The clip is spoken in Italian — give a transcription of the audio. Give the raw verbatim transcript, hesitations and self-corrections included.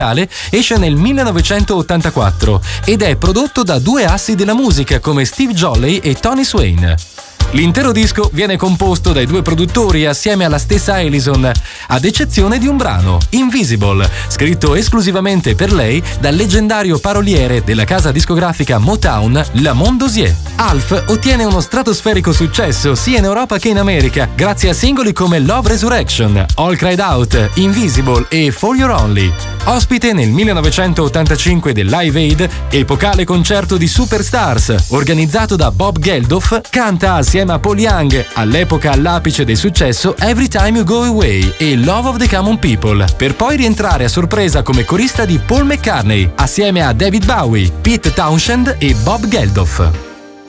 esce nel millenovecentottantaquattro ed è prodotto da due assi della musica come Steve Jolley e Tony Swain. L'intero disco viene composto dai due produttori assieme alla stessa Alison, ad eccezione di un brano, Invisible, scritto esclusivamente per lei dal leggendario paroliere della casa discografica Motown, Lamont Dozier. Alf ottiene uno stratosferico successo sia in Europa che in America, grazie a singoli come Love Resurrection, All Cried Out, Invisible e For Your Only. Ospite nel millenovecentottantacinque del Live Aid, epocale concerto di Superstars, organizzato da Bob Geldof, canta assieme a Paul Young, all'epoca all'apice del successo, Every Time You Go Away e Love of the Common People, per poi rientrare a sorpresa come corista di Paul McCartney, assieme a David Bowie, Pete Townshend e Bob Geldof.